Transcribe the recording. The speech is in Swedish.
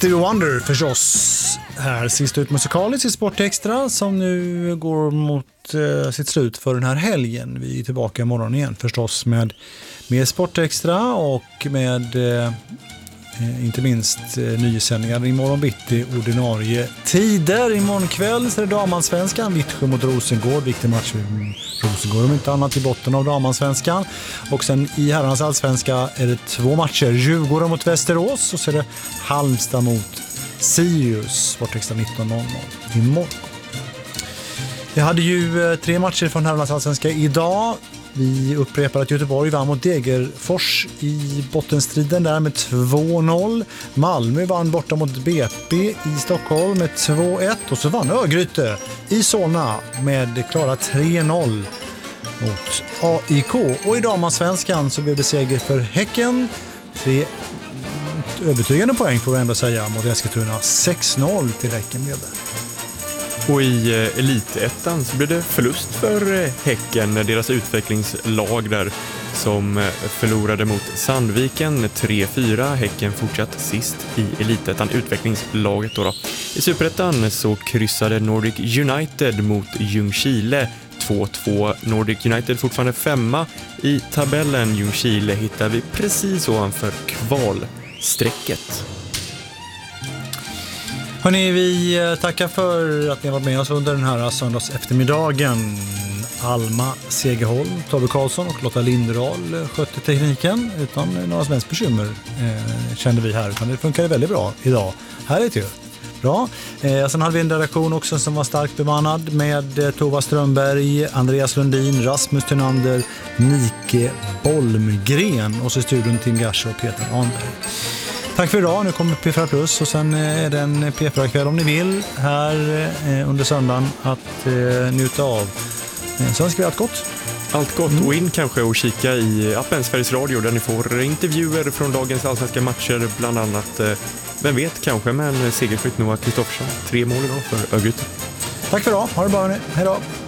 Stevie Wonder förstås. Här sist ut musikaliskt i Sport Extra som nu går mot sitt slut för den här helgen. Vi är tillbaka imorgon igen förstås med Sport Extra och med inte minst nysändningar imorgon bitti ordinarie tider. Imorgon kväll så är det damansvenskan, Vittsjö mot Rosengård, viktig match för Rosengård om inte annat i botten av damansvenskan. Och sen i herrarnas allsvenska är det 2 matcher, Djurgården mot Västerås och så är det Halmstad mot Sirius, Sportextra 19.00 imorgon. Vi hade ju 3 matcher från herrarnas allsvenska idag. Vi upprepar att Göteborg vann mot Degerfors i bottenstriden där med 2-0. Malmö vann borta mot BP i Stockholm med 2-1. Och så vann Örgryte i Solna med klara 3-0 mot AIK. Och i damansvenskan så blev det seger för Häcken. 3 övertygande poäng får vi ändå säga mot Eskilstuna. 6-0 till Häcken blev det. Och i elitettan så blev det förlust för Häcken, deras utvecklingslag där som förlorade mot Sandviken 3-4. Häcken fortsatt sist i elitettan, utvecklingslaget då. I Superettan så kryssade Nordic United mot Ljungskile 2-2. Nordic United fortfarande 5:a i tabellen. Ljungskile hittar vi precis ovanför kvalstrecket. Hörrni, vi tackar för att ni har varit med oss under den här söndags eftermiddagen. Alma Segerholm, Tobbe Karlsson och Lotta Linderal skötte tekniken utan några som helst bekymmer kände vi här. Utan det funkade väldigt bra idag. Härligt ju. Bra. Sen hade vi en redaktion också som var starkt bemannad med Tova Strömberg, Andreas Lundin, Rasmus Tynander, Nike Bolmgren och så i studion Tim Garsche och Peter Anberg. Tack för idag. Nu kommer P4 Plus och sen är det en P4-kväll om ni vill här under söndagen att njuta av. Så önskar vi allt gott. Allt gott och in kanske och kika i appen Sveriges Radio där ni får intervjuer från dagens allsvenska matcher bland annat. Vem vet kanske med en segerskytt Noah Kristoffersson. 3 mål idag för Örgryte. Tack för idag. Ha det bra. Hej då.